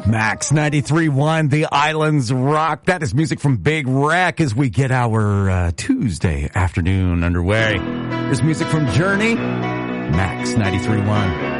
Max 93.1, The Islands Rock. That is music from Big Wreck as we get our Tuesday afternoon underway. There's music from Journey, Max 93.1.